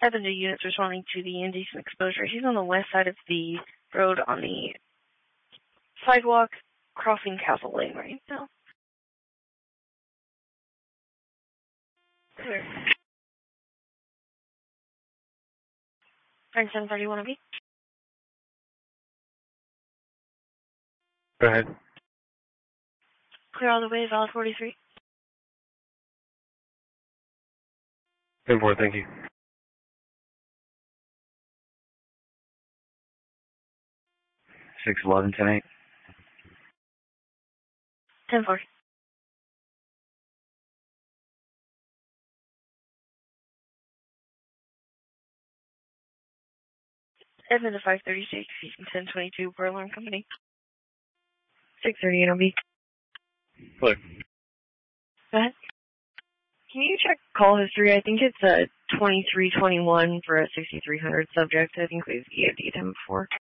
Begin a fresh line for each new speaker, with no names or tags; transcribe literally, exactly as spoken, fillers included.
Evan to units responding to the indecent exposure. He's on the west side of the road on the sidewalk, crossing Castle Lane right now. Clear. Frank seven thirty-one of me.
Go ahead.
Clear all the way, valid forty-three.
ten four, thank you. six eleven, ten eight.
ten four. Edmund to five thirty-six, ten twenty-two, for Alarm Company. six thirty, N O B.
Clear.
Go ahead. Can you check call history? I think it's a twenty-three twenty-one for a sixty-three hundred subject. I think we've E O D'd him before.